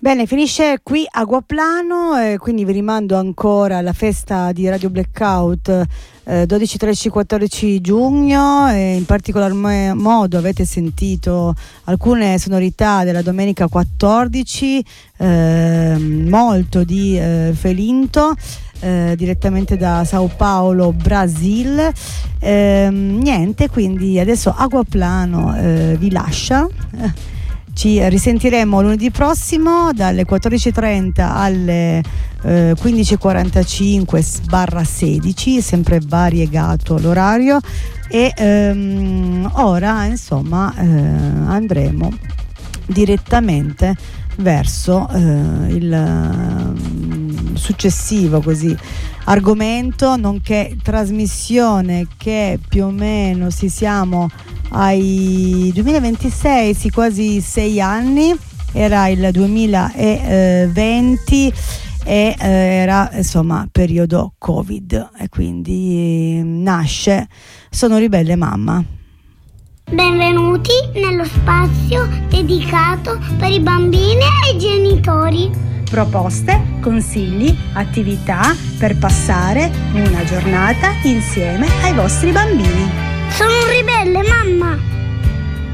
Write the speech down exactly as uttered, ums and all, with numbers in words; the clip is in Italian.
Bene, finisce qui Aguaplano, e quindi vi rimando ancora alla festa di Radio Blackout eh, dodici, tredici, quattordici giugno, e in particolar me- modo avete sentito alcune sonorità della domenica quattordici, eh, molto di eh, Felinto, eh, direttamente da Sao Paulo, Brasil. Eh, niente, quindi adesso Aguaplano eh, vi lascia. Ci risentiremo lunedì prossimo dalle quattordici e trenta alle eh, quindici e quarantacinque barra sedici, sempre variegato l'orario, e ehm, ora insomma eh, andremo direttamente verso eh, il eh, successivo così argomento, nonché trasmissione che più o meno si siamo ai duemilaventisei, sì, quasi sei anni, era il duemilaventi e eh, era insomma periodo Covid, e quindi eh, nasce Sono Ribelle Mamma. Benvenuti nello spazio dedicato per i bambini e i genitori. Proposte, consigli, attività per passare una giornata insieme ai vostri bambini. Sono un ribelle, mamma!